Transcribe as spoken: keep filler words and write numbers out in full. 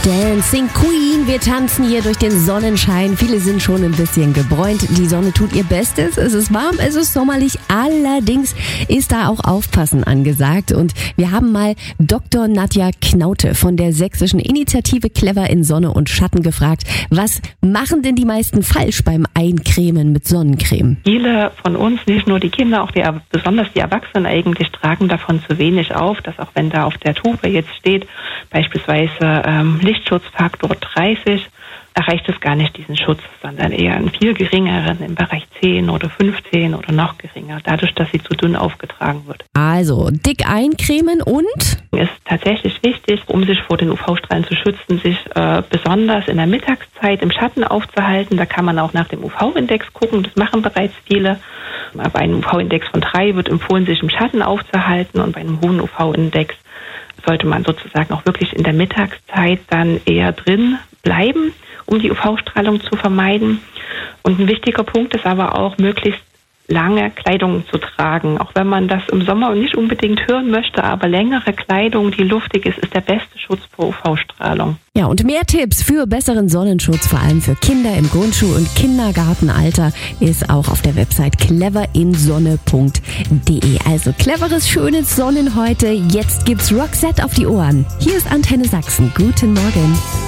Dancing Queen. Wir tanzen hier durch den Sonnenschein. Viele sind schon ein bisschen gebräunt. Die Sonne tut ihr Bestes. Es ist warm, es ist sommerlich. Allerdings ist da auch Aufpassen angesagt. Und wir haben mal Doktor Nadja Knaute von der sächsischen Initiative Clever in Sonne und Schatten gefragt, was machen denn die meisten falsch beim Eincremen mit Sonnencreme? Viele von uns, nicht nur die Kinder, auch die, besonders die Erwachsenen eigentlich, tragen davon zu wenig auf, dass auch wenn da auf der Tube jetzt steht, beispielsweise ähm, Lichtschutzfaktor dreißig, erreicht es gar nicht diesen Schutz, sondern eher einen viel geringeren im Bereich zehn oder fünfzehn oder noch geringer, dadurch, dass sie zu dünn aufgetragen wird. Also dick eincremen und? Es ist tatsächlich wichtig, um sich vor den U V-Strahlen zu schützen, sich äh, besonders in der Mittagszeit im Schatten aufzuhalten. Da kann man auch nach dem U V-Index gucken, das machen bereits viele. Bei einem U V-Index von drei wird empfohlen, sich im Schatten aufzuhalten, und bei einem hohen U V-Index sollte man sozusagen auch wirklich in der Mittagszeit dann eher drin bleiben, um die U V-Strahlung zu vermeiden. Und ein wichtiger Punkt ist aber auch, möglichst lange Kleidung zu tragen. Auch wenn man das im Sommer nicht unbedingt hören möchte, aber längere Kleidung, die luftig ist, ist der beste Schutz vor U V-Strahlung. Ja, und mehr Tipps für besseren Sonnenschutz, vor allem für Kinder im Grundschul- und Kindergartenalter, ist auch auf der Website clever in sonne punkt de. Also cleveres, schönes Sonnen heute. Jetzt gibt's Roxette auf die Ohren. Hier ist Antenne Sachsen. Guten Morgen.